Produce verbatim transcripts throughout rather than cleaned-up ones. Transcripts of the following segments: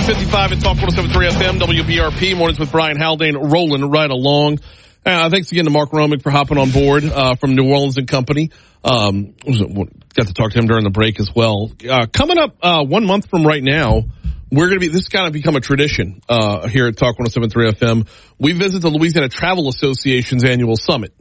fifty-five at Talk one oh seven point three F M, W B R P. Mornings with Brian Haldane rolling right along. Uh, thanks again to Mark Romick for hopping on board uh, from New Orleans and Company. Um, got to talk to him during the break as well. Uh, coming up uh, one month from right now, we're going to be, this is going to become a tradition uh, here at Talk one oh seven point three F M. We visit the Louisiana Travel Association's annual summit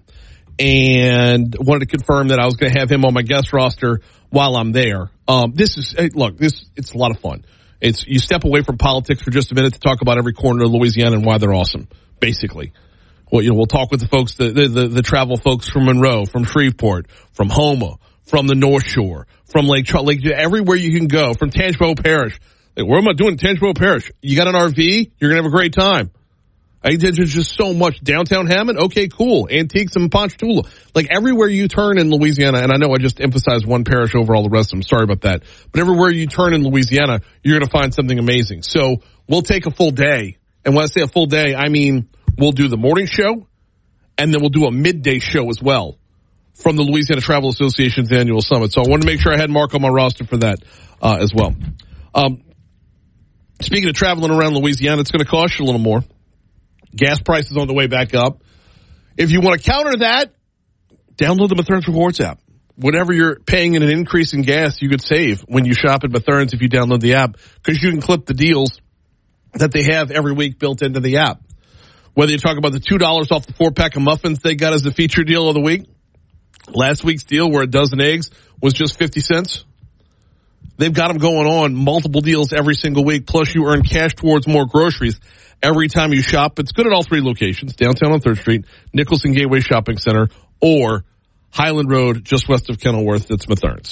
and wanted to confirm that I was going to have him on my guest roster while I'm there. Um, this is, hey, look, this, it's a lot of fun. It's, you step away from politics for just a minute to talk about every corner of Louisiana and why they're awesome, basically. Well, you know, we'll talk with the folks, the, the, the, the travel folks from Monroe, from Shreveport, from Houma, from the North Shore, from Lake Charles, Lake, everywhere you can go, from Tangipahoa Parish. Like, what am I doing in Tangipahoa Parish? You got an R V? You're going to have a great time. I think there's just so much. Downtown Hammond? Okay, cool. Antiques and Ponchatoula. Like, everywhere you turn in Louisiana, and I know I just emphasized one parish over all the rest of them. Sorry about that. But everywhere you turn in Louisiana, you're going to find something amazing. So we'll take a full day. And when I say a full day, I mean we'll do the morning show, and then we'll do a midday show as well from the Louisiana Travel Association's annual summit. So I wanted to make sure I had Mark on my roster for that uh, as well. Um, speaking of traveling around Louisiana, it's going to cost you a little more. Gas prices on the way back up. If you want to counter that, download the Matherns Rewards app. Whatever you're paying in an increase in gas, you could save when you shop at Matherns if you download the app, because you can clip the deals that they have every week built into the app. Whether you talk about the two dollars off the four-pack of muffins they got as the feature deal of the week, last week's deal where a dozen eggs was just fifty cents. They've got them going on, multiple deals every single week, plus you earn cash towards more groceries every time you shop. It's good at all three locations, downtown on third Street, Nicholson Gateway Shopping Center, or Highland Road just west of Kenilworth. That's Matherns.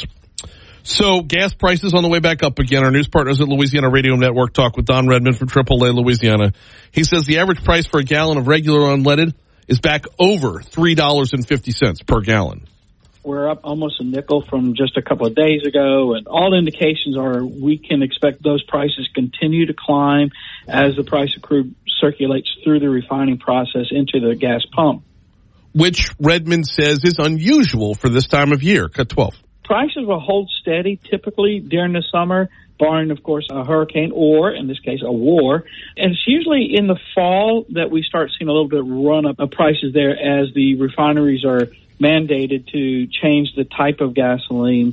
So gas prices on the way back up again. Our news partners at Louisiana Radio Network talk with Don Redmond from triple A Louisiana. He says the average price for a gallon of regular unleaded is back over three dollars and fifty cents per gallon. We're up almost a nickel from just a couple of days ago, and all indications are we can expect those prices continue to climb as the price of crude circulates through the refining process into the gas pump. Which Redmond says is unusual for this time of year. Cut twelve. Prices will hold steady typically during the summer, barring, of course, a hurricane or, in this case, a war. And it's usually in the fall that we start seeing a little bit of run-up of prices there as the refineries are mandated to change the type of gasoline.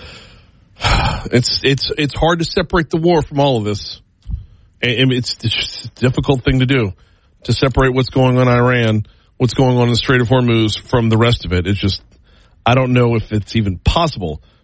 It's it's it's hard to separate the war from all of this. And it's, it's just a difficult thing to do, to separate what's going on in Iran, what's going on in the Strait of Hormuz from the rest of it. It's just, I don't know if it's even possible